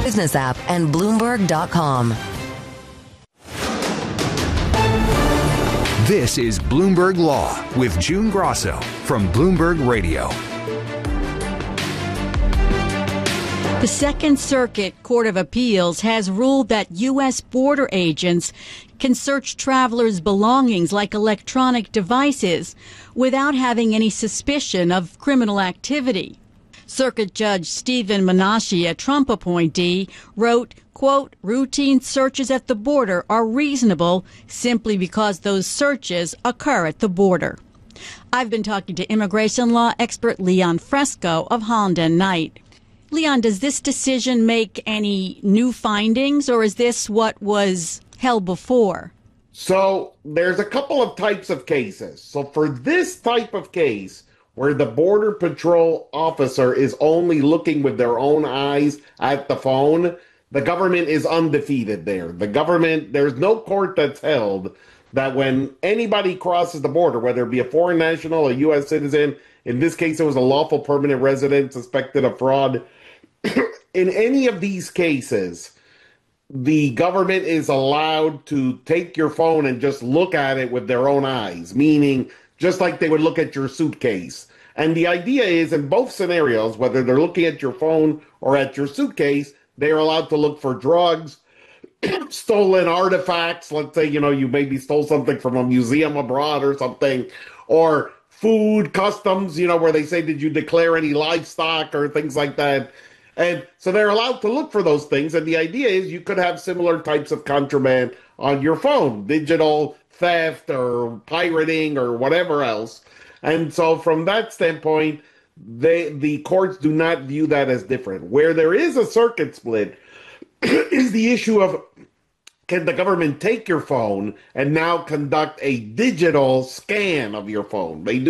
Business app, and Bloomberg.com. This is Bloomberg Law with June Grosso from Bloomberg Radio. The Second Circuit Court of Appeals has ruled that U.S. border agents can search travelers' belongings like electronic devices without having any suspicion of criminal activity. Circuit Judge Stephen Menashe, a Trump appointee, wrote, quote, routine searches at the border are reasonable simply because those searches occur at the border. I've been talking to immigration law expert Leon Fresco of Holland and Knight. Leon, does this decision make any new findings, or is this what was held before? So there's a couple of types of cases. So for this type of case, where the Border Patrol officer is only looking with their own eyes at the phone, the government is undefeated there. The government, there's no court that's held that when anybody crosses the border, whether it be a foreign national, a U.S. citizen, in this case it was a lawful permanent resident suspected of fraud, in any of these cases, the government is allowed to take your phone and just look at it with their own eyes, meaning just like they would look at your suitcase. And the idea is in both scenarios, whether they're looking at your phone or at your suitcase, they're allowed to look for drugs, stolen artifacts. Let's say, you maybe stole something from a museum abroad or something, or food, customs, where they say, did you declare any livestock or things like that? And so they're allowed to look for those things. And the idea is you could have similar types of contraband on your phone, digital theft or pirating or whatever else. And so from that standpoint, the courts do not view that as different. Where there is a circuit split is the issue of, can the government take your phone and now conduct a digital scan of your phone? They do